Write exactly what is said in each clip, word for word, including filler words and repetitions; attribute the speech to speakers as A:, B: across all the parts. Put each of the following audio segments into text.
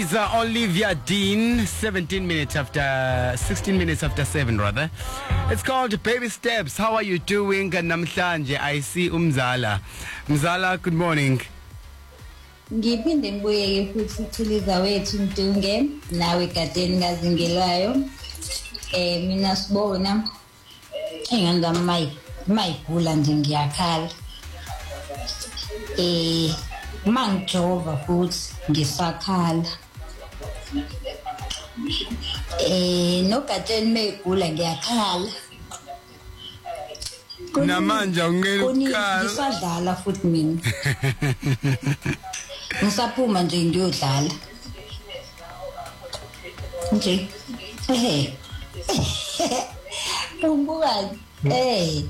A: Olivia Dean, seventeen minutes after, sixteen minutes after seven rather. It's called Baby Steps. How are you doing? Namhlanje I see Umzala. Mzala, good morning.
B: Ngiphinde ngibuyeke futhi Thuliza wethu Mdunge nawe gadeni ngazingelayo eh mina sibona enganga mai mayigula nje ngiyakhala eh mangijova futhi ngisakhala eh no gadeni mayigula ngiyakhala
A: namanje ungekhala
B: ngisadlala futhi mina ngisaphuma nje ngiyodlala nje eh umbuka eh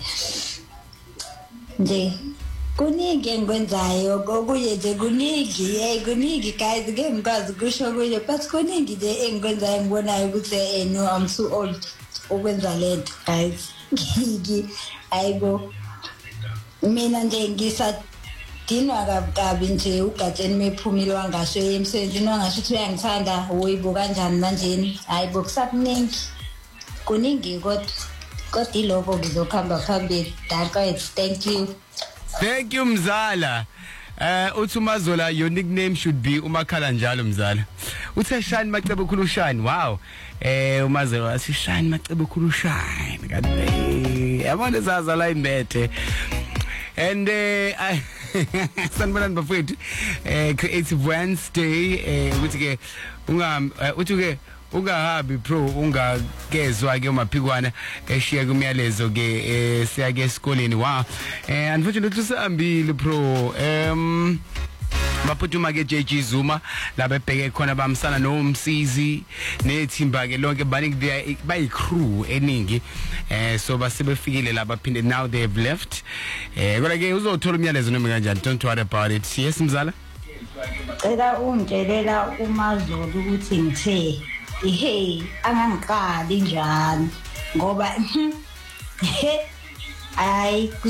B: nje kuningi engikwenzayo kokuye nje kuningi hey kuningi guys ke ngikwazi kusho kuye but kuningi nje engikwenzayo ngibonayo ukuthi eh no I'm too old ukwenza lento guys ngiki ayibo mina nje ngisa dinwa kabi nje ugatsheni mephumile wangasho emsebenzini wangasho ukuthi uyangithanda uyibo kanjani manje hayibo kusakuningi kuningi kodwa kodwa iloko ngizokhamba phambili Dark. Thank you.
A: Thank you Mzala. Uh uthi uMazola, your nickname should be umakhala njalo Mzala. Uthe Shine Macebo khulu Shine. Wow. Eh uMazola athi Shine Macebo khulu Shine. Kanti yabona zaza la imbethe. And uh, I sanibonani bafowethu eh Creative Wednesday eh ukuthi ke unga uthi ke ungahabi pro ungakezwa ke umaphikwana eshiya kumyalezo ke siya ke esikoleni. Wow. Eh unfortunately usihambile pro um baphutuma ke J G Zuma laba ebheke khona bamsana noMsizi nethimba ke lonke baningi bayi crew eningi eh so basebefikile laba phinde now they have left eh kodwa ke uzothola umyalezo noma kanjani, don't worry about it. Yes Mzala,
B: cela ungitshelela uMazulu ukuthi ngithe hey angangiqali njani ngoba hey ay